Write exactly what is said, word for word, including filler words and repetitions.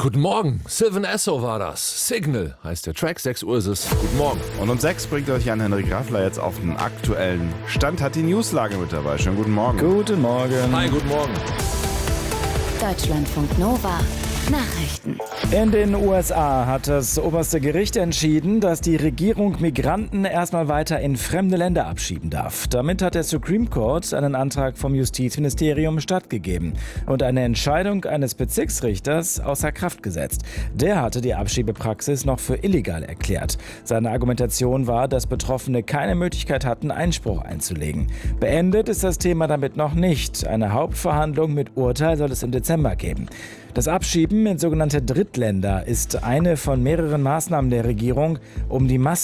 Guten Morgen, Sylvan Esso war das. Signal heißt der Track, sechs Uhr ist es. Guten Morgen. Und um sechs bringt euch Jan-Henrik Graffler jetzt auf den aktuellen Stand, hat die Newslage mit dabei. Schönen guten Morgen. Guten Morgen. Hi, guten Morgen. Deutschlandfunk Nova. Nachrichten. In den U S A hat das oberste Gericht entschieden, dass die Regierung Migranten erstmal weiter in fremde Länder abschieben darf. Damit hat der Supreme Court einen Antrag vom Justizministerium stattgegeben und eine Entscheidung eines Bezirksrichters außer Kraft gesetzt. Der hatte die Abschiebepraxis noch für illegal erklärt. Seine Argumentation war, dass Betroffene keine Möglichkeit hatten, Einspruch einzulegen. Beendet ist das Thema damit noch nicht. Eine Hauptverhandlung mit Urteil soll es im Dezember geben. Das Abschieben in sogenannte Drittländer ist eine von mehreren Maßnahmen der Regierung, um die Massen